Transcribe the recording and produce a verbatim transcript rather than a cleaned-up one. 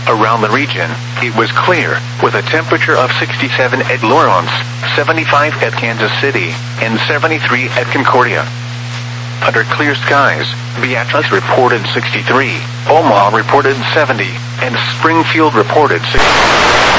Around the region, it was clear, with a temperature of sixty-seven at Lawrence, seventy-five at Kansas City, and seventy-three at Concordia. Under clear skies, Beatrice reported sixty-three, Omaha reported seventy, and Springfield reported sixty.